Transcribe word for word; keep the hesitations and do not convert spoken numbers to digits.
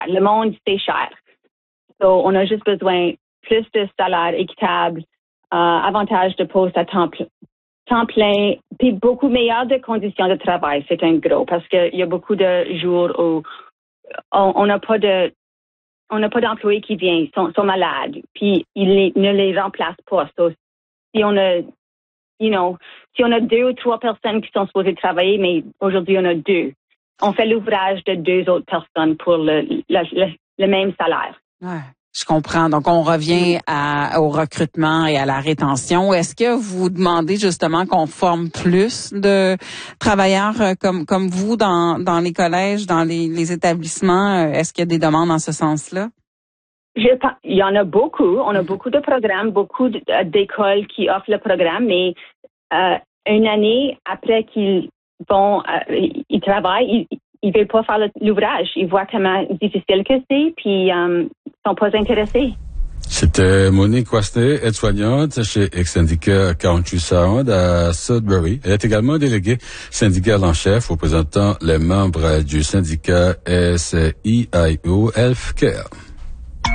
Le monde, c'est cher. So, on a juste besoin plus de salaire équitable, euh, avantage de poste à temps, pl- temps plein, puis beaucoup meilleures de conditions de travail. C'est un gros parce qu'il y a beaucoup de jours où on n'a pas de on n'a pas d'employés qui viennent, sont, sont malades, puis ils les, ne les remplacent pas. So, si on a, you know, si on a deux ou trois personnes qui sont supposées travailler, mais aujourd'hui on a deux, on fait l'ouvrage de deux autres personnes pour le le, le, le même salaire. Ouais. Je comprends. Donc, on revient à, au recrutement et à la rétention. Est-ce que vous demandez justement qu'on forme plus de travailleurs comme comme vous dans dans les collèges, dans les, les établissements? Est-ce qu'il y a des demandes en ce sens-là? Je, il y en a beaucoup. On a beaucoup de programmes, beaucoup d'écoles qui offrent le programme, mais euh, une année après qu'ils vont, euh, ils travaillent, ils ils veulent pas faire l'ouvrage. Ils voient comment difficile que c'est, puis euh, ils sont pas intéressés. C'était Monique Wasney, aide-soignante chez Ex-Syndicat Country Sound à Sudbury. Elle est également déléguée syndicale en chef représentant les membres du syndicat S I I O Healthcare.